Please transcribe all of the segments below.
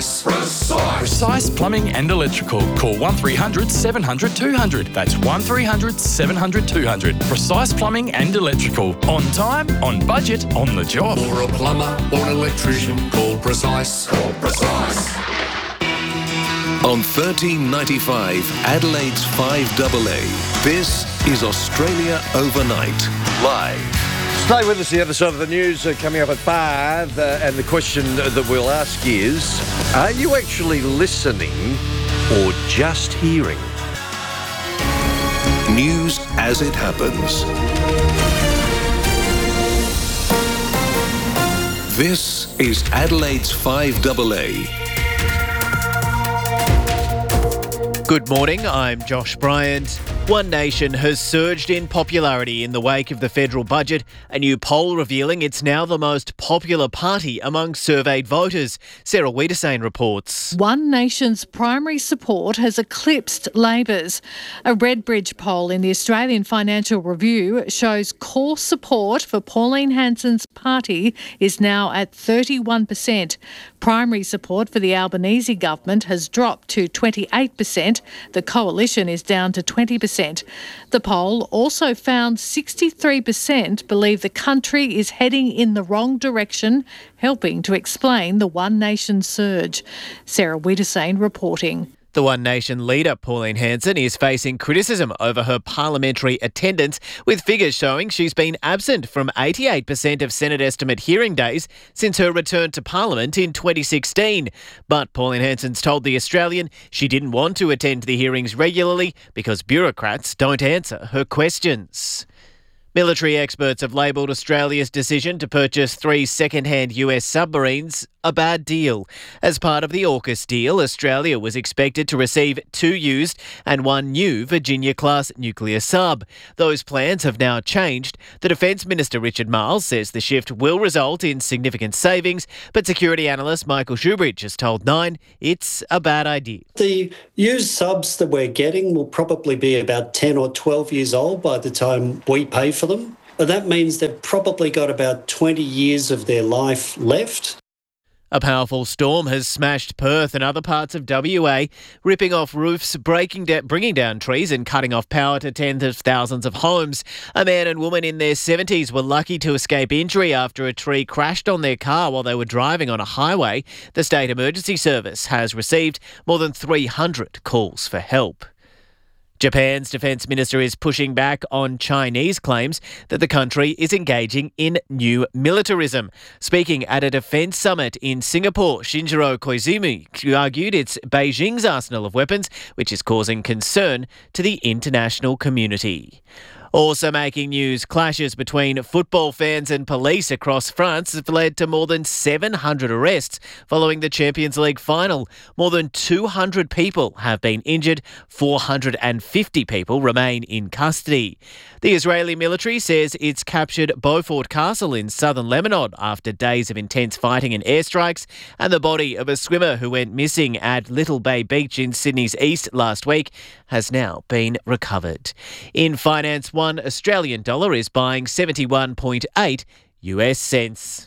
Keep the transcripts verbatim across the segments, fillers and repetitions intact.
Precise. Precise. Precise Plumbing and Electrical. Call one three hundred seven hundred two hundred. That's one three hundred seven hundred two hundred. Precise Plumbing and Electrical. On time, on budget, on the job. For a plumber or an electrician, call Precise. Call Precise. On thirteen ninety-five, Adelaide's five A A. This is Australia Overnight, live. Stay with us the other side of the news uh, coming up at five. Uh, and the question that we'll ask is, are you actually listening or just hearing? News as it happens. This is Adelaide's five A A. Good morning, I'm Josh Bryant. One Nation has surged in popularity in the wake of the federal budget, a new poll revealing it's now the most popular party among surveyed voters. Sarah Wiedersane reports. One Nation's primary support has eclipsed Labor's. A Redbridge poll in the Australian Financial Review shows core support for Pauline Hanson's party is now at thirty-one percent. Primary support for the Albanese government has dropped to twenty-eight percent. The coalition is down to twenty percent. The poll also found sixty-three percent believe the country is heading in the wrong direction, helping to explain the One Nation surge. Sarah Wiedersane reporting. The One Nation leader, Pauline Hanson, is facing criticism over her parliamentary attendance, with figures showing she's been absent from eighty-eight percent of Senate estimate hearing days since her return to Parliament in twenty sixteen. But Pauline Hanson's told The Australian she didn't want to attend the hearings regularly because bureaucrats don't answer her questions. Military experts have labelled Australia's decision to purchase three second-hand U S submarines a bad deal. As part of the AUKUS deal, Australia was expected to receive two used and one new Virginia-class nuclear sub. Those plans have now changed. The Defence Minister Richard Marles says the shift will result in significant savings, but security analyst Michael Shoebridge has told Nine it's a bad idea. The used subs that we're getting will probably be about ten or twelve years old by the time we pay for them. And that means they've probably got about twenty years of their life left. A powerful storm has smashed Perth and other parts of W A, ripping off roofs, breaking da- bringing down trees and cutting off power to tens of thousands of homes. A man and woman in their seventies were lucky to escape injury after a tree crashed on their car while they were driving on a highway. The State Emergency Service has received more than three hundred calls for help. Japan's defence minister is pushing back on Chinese claims that the country is engaging in new militarism. Speaking at a defence summit in Singapore, Shinjiro Koizumi argued it's Beijing's arsenal of weapons which is causing concern to the international community. Also making news, clashes between football fans and police across France have led to more than seven hundred arrests following the Champions League final. More than two hundred people have been injured, four hundred fifty people remain in custody. The Israeli military says it's captured Beaufort Castle in southern Lebanon after days of intense fighting and airstrikes, and the body of a swimmer who went missing at Little Bay Beach in Sydney's east last week has now been recovered. In finance, one Australian dollar is buying seventy-one point eight U S cents.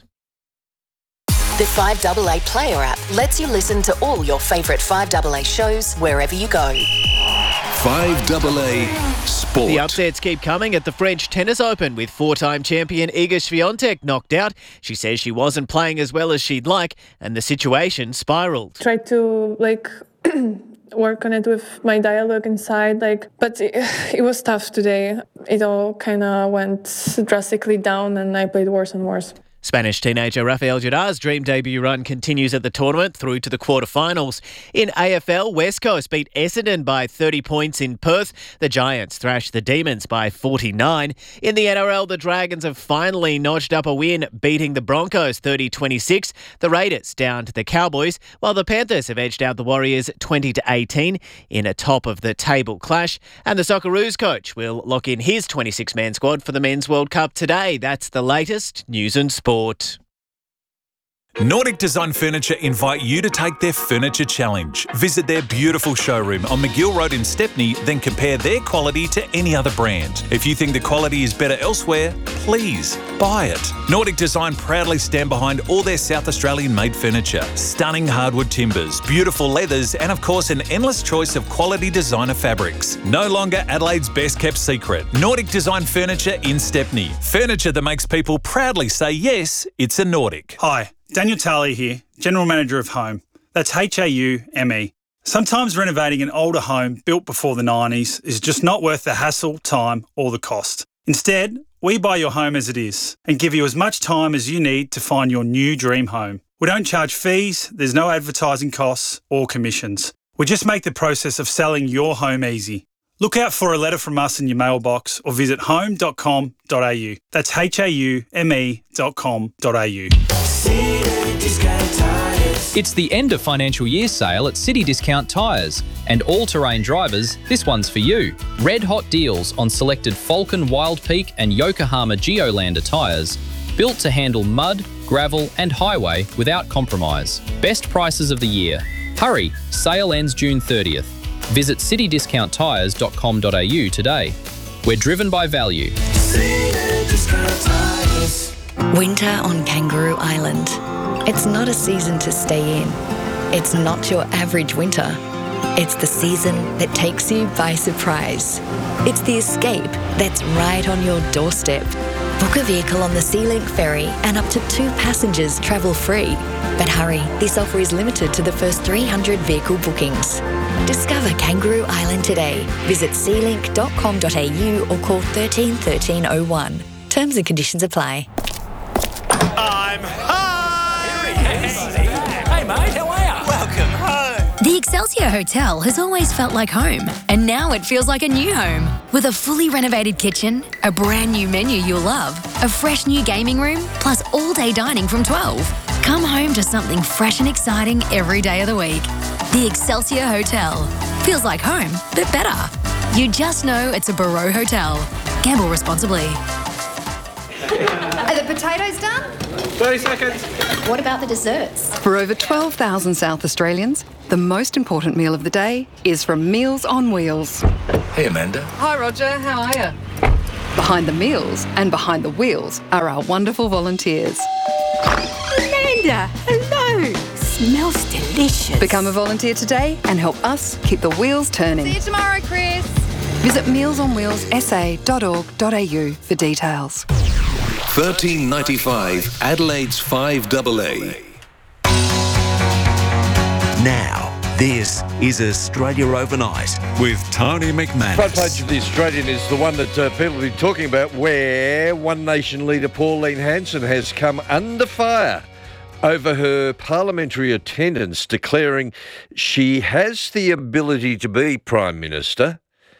The five A A Player app lets you listen to all your favourite five A A shows wherever you go. five A A Sport. The upsets keep coming at the French Tennis Open with four-time champion Iga Swiatek knocked out. She says she wasn't playing as well as she'd like and the situation spiralled. Tried to, like... work on it with my dialogue inside, like, but it, it was tough today. It all kind of went drastically down and I played worse and worse. Spanish teenager Rafael Jadar's dream debut run continues at the tournament through to the quarterfinals. In A F L, West Coast beat Essendon by thirty points in Perth. The Giants thrashed the Demons by forty-nine. In the N R L, the Dragons have finally notched up a win, beating the Broncos thirty twenty-six. The Raiders down to the Cowboys, while the Panthers have edged out the Warriors twenty to eighteen in a top-of-the-table clash. And the Socceroos coach will lock in his twenty-six man squad for the Men's World Cup today. That's the latest news and sport. Nordic Design Furniture invite you to take their furniture challenge. Visit their beautiful showroom on McGill Road in Stepney, then compare their quality to any other brand. If you think the quality is better elsewhere, please buy it. Nordic Design proudly stand behind all their South Australian made furniture. Stunning hardwood timbers, beautiful leathers, and of course an endless choice of quality designer fabrics. No longer Adelaide's best kept secret. Nordic Design Furniture in Stepney. Furniture that makes people proudly say yes, it's a Nordic. Hi, Daniel Talley here, General Manager of Home. That's H A U M E. Sometimes renovating an older home built before the nineties is just not worth the hassle, time or the cost. Instead, we buy your home as it is and give you as much time as you need to find your new dream home. We don't charge fees, there's no advertising costs or commissions. We just make the process of selling your home easy. Look out for a letter from us in your mailbox or visit home dot com dot a u. That's H A U M E dot com dot a u. It's the end of financial year sale at City Discount Tyres. And all-terrain drivers, this one's for you. Red hot deals on selected Falcon Wild Peak and Yokohama Geolander tyres. Built to handle mud, gravel and highway without compromise. Best prices of the year. Hurry, sale ends June thirtieth. Visit city discount tyres dot com dot a u today. We're driven by value. Winter on Kangaroo Island. It's not a season to stay in. It's not your average winter. It's the season that takes you by surprise. It's the escape that's right on your doorstep. Book a vehicle on the SeaLink ferry and up to two passengers travel free. But hurry, this offer is limited to the first three hundred vehicle bookings. Discover Kangaroo Island today. Visit sea link dot com dot a u or call thirteen thirteen oh one. Terms and conditions apply. I'm home! Hey mate, how are you? Welcome home! The Excelsior Hotel has always felt like home, and now it feels like a new home. With a fully renovated kitchen, a brand new menu you'll love, a fresh new gaming room, plus all-day dining from twelve. Come home to something fresh and exciting every day of the week. The Excelsior Hotel. Feels like home, but better. You just know it's a Barreau Hotel. Gamble responsibly. Are the potatoes done? thirty seconds. What about the desserts? For over twelve thousand South Australians, the most important meal of the day is from Meals on Wheels. Hey, Amanda. Hi, Roger. How are you? Behind the meals and behind the wheels are our wonderful volunteers. Amanda, hello. Smells delicious. Become a volunteer today and help us keep the wheels turning. See you tomorrow, Chris. Visit meals on wheels s a dot org dot a u for details. thirteen ninety-five Adelaide's five double A. Now, this is Australia Overnight with Tony McManus. Front page of The Australian is the one that uh, people have been talking about, where One Nation leader Pauline Hanson has come under fire over her parliamentary attendance, declaring she has the ability to be Prime Minister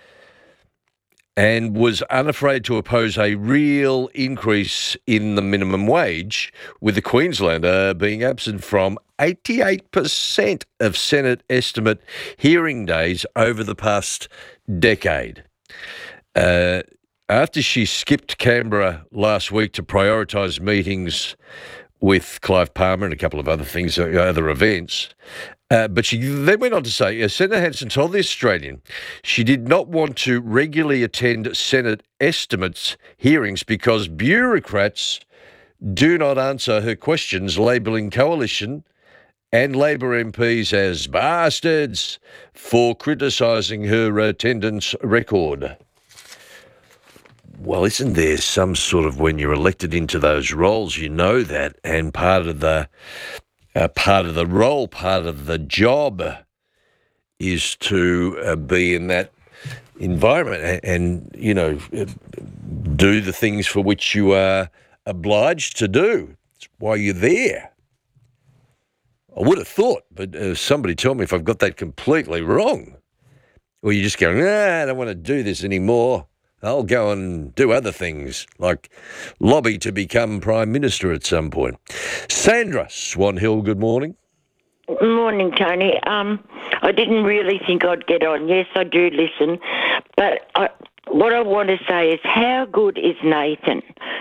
and was unafraid to oppose a real increase in the minimum wage, with the Queenslander being absent from eighty-eight percent of Senate estimate hearing days over the past decade. Uh, after she skipped Canberra last week to prioritise meetings with Clive Palmer and a couple of other things, other events, Uh, but she then went on to say, uh, Senator Hanson told The Australian she did not want to regularly attend Senate estimates hearings because bureaucrats do not answer her questions, labelling Coalition and Labor M Ps as bastards for criticising her attendance record. Well, isn't there some sort of, when you're elected into those roles, you know that, and part of the Uh, part of the role, part of the job is to uh, be in that environment and, and, you know, do the things for which you are obliged to do. It's why you're there. I would have thought, but uh, somebody tell me if I've got that completely wrong. Or you're just going, nah, I don't want to do this anymore. I'll go and do other things, like lobby to become Prime Minister at some point. Sandra Swan Hill, good morning. Morning, Tony. Um, I didn't really think I'd get on. Yes, I do listen. But I, what I want to say is, how good is Nathan?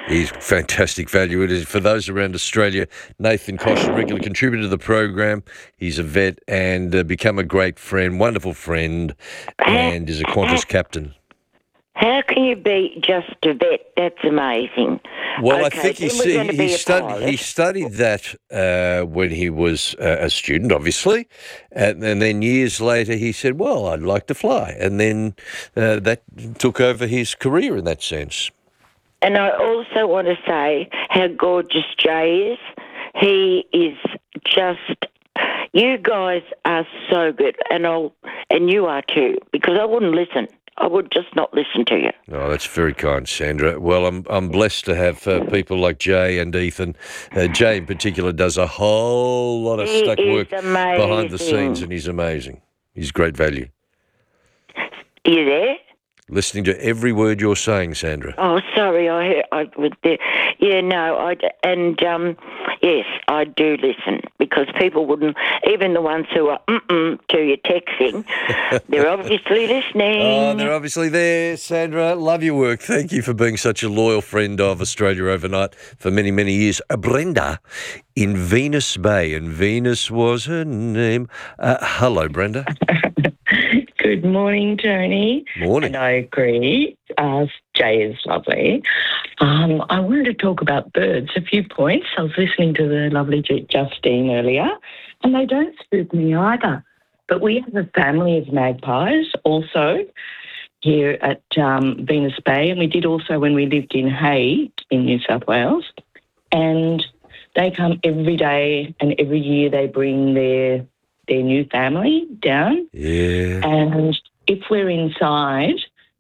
He's fantastic value. It is for those around Australia. Nathan Kosh, a regular contributor to the program. He's a vet and uh, become a great friend, wonderful friend, and is a Qantas captain. How can you be just a vet? That's amazing. Well, okay, I think he, then we're going to he, be he, a stud- pilot. he studied that uh, when he was uh, a student, obviously, and, and then years later he said, well, I'd like to fly. And then uh, that took over his career in that sense. And I also want to say how gorgeous Jay is. He is just... You guys are so good, and I'll, and you are too, because I wouldn't listen. I would just not listen to you. Oh, that's very kind, Sandra. Well, I'm I'm blessed to have uh, people like Jay and Ethan. Uh, Jay in particular does a whole lot of He stuck is work behind the amazing. scenes, and he's amazing. He's great value. Are you there? Listening to every word you're saying, Sandra. Oh, sorry, I heard, I was there. Yeah, no, I and um, yes, I do listen because people wouldn't, even the ones who are mm-mm to your texting, they're obviously listening. Oh, they're obviously there, Sandra. Love your work. Thank you for being such a loyal friend of Australia Overnight for many, many years. Uh, Brenda in Venus Bay, and Venus was her name. Uh, hello, Brenda. Good morning, Tony. Morning. And I agree. Uh, Jay is lovely. Um, I wanted to talk about birds, a few points. I was listening to the lovely Ju- Justine earlier, and they don't spook me either. But we have a family of magpies also here at um, Venus Bay, and we did also when we lived in Hay in New South Wales. And they come every day, and every year they bring their their new family down. Yeah. And if we're inside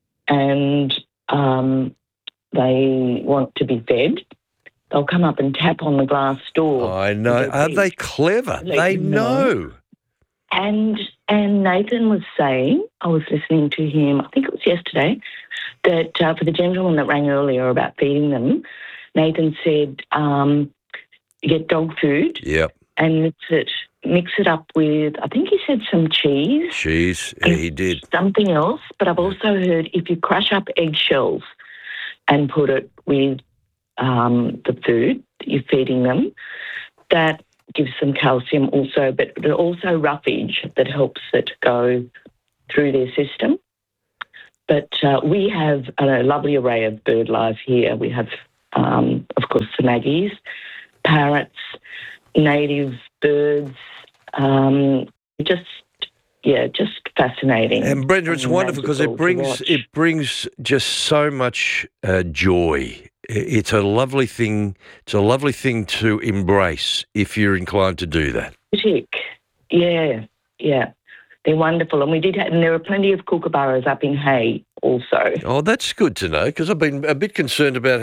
and um, they want to be fed, they'll come up and tap on the glass door. I know. Are they clever? Let They you know. know. And and Nathan was saying, I was listening to him, I think it was yesterday, that uh, for the gentleman that rang earlier about feeding them, Nathan said, um, you get dog food Yep. and mix it mix it up with, I think he said some cheese. Cheese. Yeah, he did. Something else. But I've also heard if you crush up eggshells and put it with um, the food that you're feeding them, that gives them calcium also, but also roughage that helps it go through their system. But uh, we have a lovely array of bird life here. We have, um, of course, the maggies, parrots, native birds, um, just, yeah, just fascinating. And Brenda, it's wonderful because it magical to brings watch. it brings just so much uh, joy. I- It's a lovely thing. It's a lovely thing to embrace if you're inclined to do that. Tick. Yeah, yeah. They're wonderful. And we did have, and there are plenty of kookaburras up in Hay also. Oh, that's good to know because I've been a bit concerned about